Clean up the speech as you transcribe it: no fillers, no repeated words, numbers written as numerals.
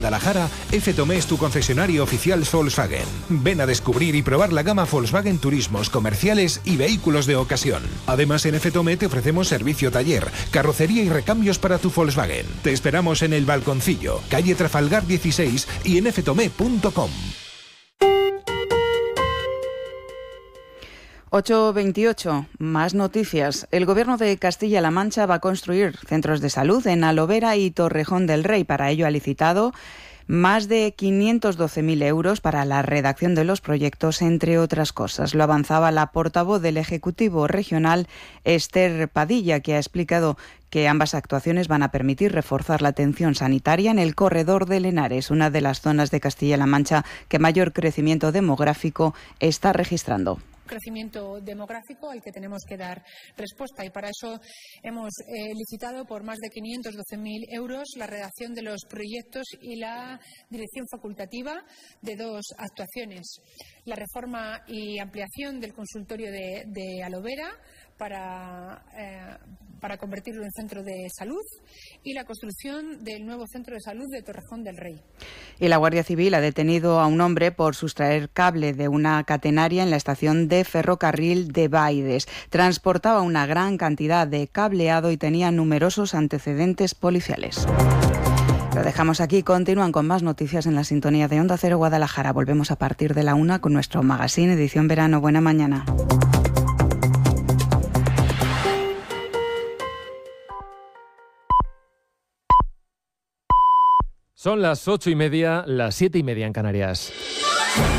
Guadalajara, F. Tomé es tu concesionario oficial Volkswagen. Ven a descubrir y probar la gama Volkswagen Turismos, comerciales y vehículos de ocasión. Además, en F. Tomé te ofrecemos servicio taller, carrocería y recambios para tu Volkswagen. Te esperamos en El Balconcillo, calle Trafalgar 16 y en ftome.com. 8:28, más noticias. El Gobierno de Castilla-La Mancha va a construir centros de salud en Alovera y Torrejón del Rey. Para ello ha licitado más de 512.000 euros para la redacción de los proyectos, entre otras cosas. Lo avanzaba la portavoz del Ejecutivo Regional, Esther Padilla, que ha explicado que ambas actuaciones van a permitir reforzar la atención sanitaria en el corredor del Henares, una de las zonas de Castilla-La Mancha que mayor crecimiento demográfico está registrando. Crecimiento demográfico al que tenemos que dar respuesta, y para eso hemos licitado por más de 512.000 euros la redacción de los proyectos y la dirección facultativa de dos actuaciones: la reforma y ampliación del consultorio de Alovera para convertirlo en centro de salud, y la construcción del nuevo centro de salud de Torrejón del Rey. Y la Guardia Civil ha detenido a un hombre por sustraer cable de una catenaria en la estación de ferrocarril de Baides. Transportaba una gran cantidad de cableado y tenía numerosos antecedentes policiales. Lo dejamos aquí. Continúan con más noticias en la sintonía de Onda Cero Guadalajara. Volvemos a partir de la 1 con nuestro magazine edición verano. Buena mañana. Son las 8:30, las 7:30 en Canarias.